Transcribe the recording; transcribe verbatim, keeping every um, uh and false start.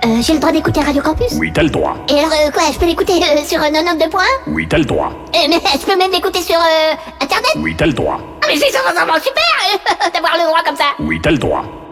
Euh, j'ai le droit d'écouter Radio Campus? Oui, t'as le droit. Et alors, euh, quoi, je peux l'écouter euh, sur euh, quatre-vingt-deux points un? Oui, t'as le droit. Euh, mais je peux même l'écouter sur euh, Internet? Oui, t'as le droit. Ah, mais c'est vraiment super euh, d'avoir le droit comme ça. Oui, t'as le droit.